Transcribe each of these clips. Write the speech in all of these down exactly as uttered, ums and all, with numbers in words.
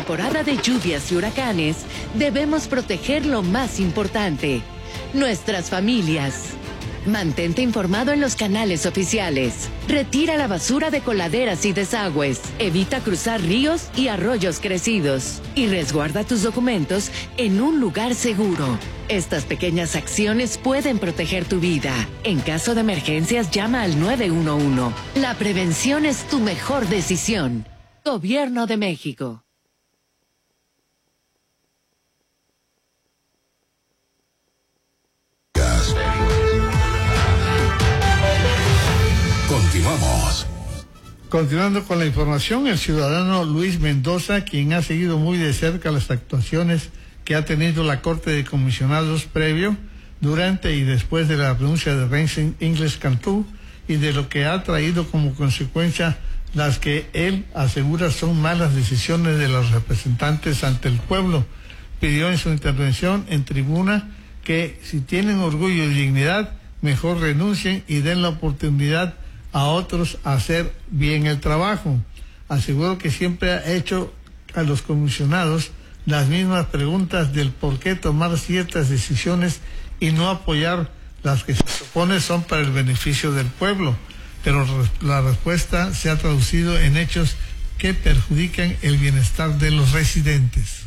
temporada de lluvias y huracanes, debemos proteger lo más importante: nuestras familias. Mantente informado en los canales oficiales. Retira la basura de coladeras y desagües. Evita cruzar ríos y arroyos crecidos. Y resguarda tus documentos en un lugar seguro. Estas pequeñas acciones pueden proteger tu vida. En caso de emergencias, llama al nueve uno uno. La prevención es tu mejor decisión. Gobierno de México. Continuamos. Continuando con la información, el ciudadano Luis Mendoza, quien ha seguido muy de cerca las actuaciones que ha tenido la Corte de Comisionados previo, durante y después de la renuncia de Reince Ingles Cantú, y de lo que ha traído como consecuencia las que él asegura son malas decisiones de los representantes ante el pueblo, pidió en su intervención en tribuna que si tienen orgullo y dignidad, mejor renuncien y den la oportunidad a otros a hacer bien el trabajo. Aseguró que siempre ha hecho a los comisionados las mismas preguntas del por qué tomar ciertas decisiones y no apoyar las que se supone son para el beneficio del pueblo, pero la respuesta se ha traducido en hechos que perjudican el bienestar de los residentes.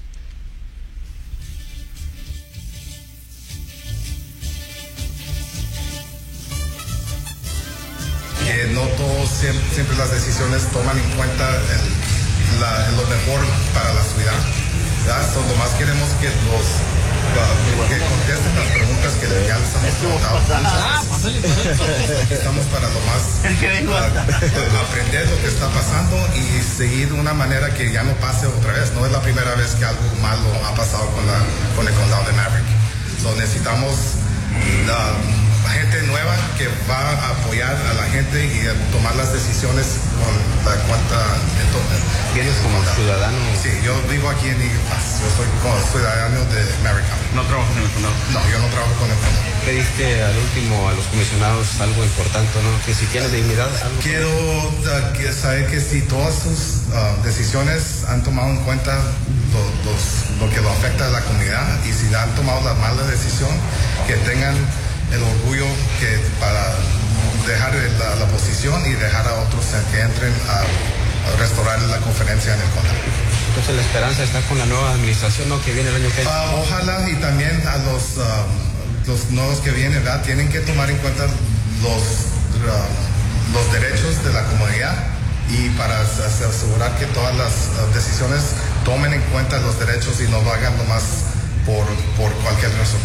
Que no todos siempre, siempre las decisiones toman en cuenta el, la, lo mejor para la ciudad. So, lo más queremos que los uh, que contesten las preguntas que ya les hemos preguntado. Estamos para lo más uh, aprender lo que está pasando y seguir de una manera que ya no pase otra vez. No es la primera vez que algo malo ha pasado con, la, con el condado de Maverick. So, necesitamos uh, gente nueva que va a apoyar a la gente y a tomar las decisiones con la cuenta. ¿Vienes como ciudadano? Sí, yo vivo aquí en Eagle Pass. Yo soy ciudadano de Maverick County. ¿No trabajas en el condado? No, yo no trabajo con el condado. Pediste al último a los comisionados algo importante, ¿no? Que si tiene dignidad. Algo Quiero uh, que saber que si todas sus uh, decisiones han tomado en cuenta lo, los, lo que lo afecta a la comunidad y si han tomado la mala decisión, que tengan el orgullo que para dejar la, la posición y dejar a otros que entren a, a restaurar la conferencia en el condado. Entonces la esperanza está con la nueva administración, ¿no? Que viene el año que viene. Uh, ojalá, y también a los, uh, los nuevos que vienen, ¿verdad? Tienen que tomar en cuenta los, uh, los derechos de la comunidad y para asegurar que todas las uh, decisiones tomen en cuenta los derechos y no lo hagan nomás por, por cualquier razón.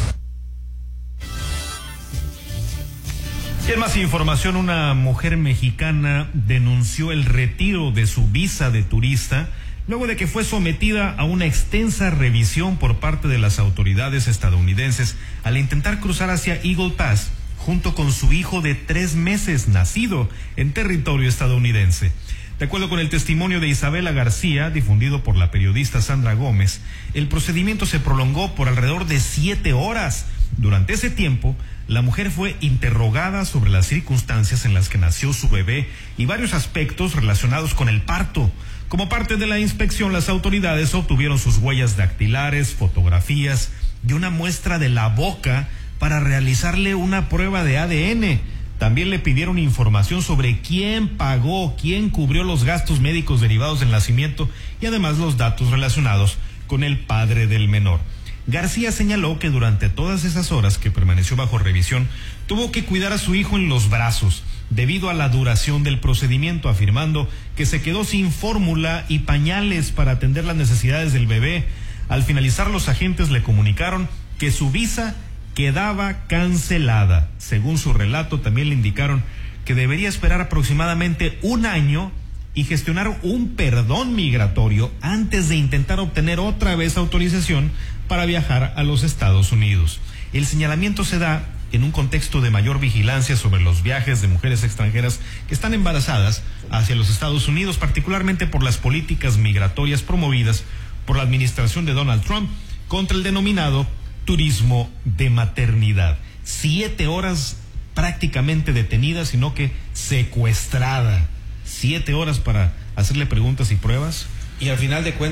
Y en más información, una mujer mexicana denunció el retiro de su visa de turista luego de que fue sometida a una extensa revisión por parte de las autoridades estadounidenses al intentar cruzar hacia Eagle Pass junto con su hijo de tres meses nacido en territorio estadounidense. De acuerdo con el testimonio de Isabela García, difundido por la periodista Sandra Gómez, el procedimiento se prolongó por alrededor de siete horas. Durante ese tiempo, la mujer fue interrogada sobre las circunstancias en las que nació su bebé y varios aspectos relacionados con el parto. Como parte de la inspección, las autoridades obtuvieron sus huellas dactilares, fotografías y una muestra de la boca para realizarle una prueba de A D N. También le pidieron información sobre quién pagó, quién cubrió los gastos médicos derivados del nacimiento y además los datos relacionados con el padre del menor. García señaló que durante todas esas horas que permaneció bajo revisión, tuvo que cuidar a su hijo en los brazos, debido a la duración del procedimiento, afirmando que se quedó sin fórmula y pañales para atender las necesidades del bebé. Al finalizar, los agentes le comunicaron que su visa quedaba cancelada. Según su relato, también le indicaron que debería esperar aproximadamente un año y gestionar un perdón migratorio antes de intentar obtener otra vez autorización para viajar a los Estados Unidos. El señalamiento se da en un contexto de mayor vigilancia sobre los viajes de mujeres extranjeras que están embarazadas hacia los Estados Unidos, particularmente por las políticas migratorias promovidas por la administración de Donald Trump contra el denominado turismo de maternidad. Siete horas prácticamente detenida, sino que secuestrada. Siete horas para hacerle preguntas y pruebas. Y al final de cuentas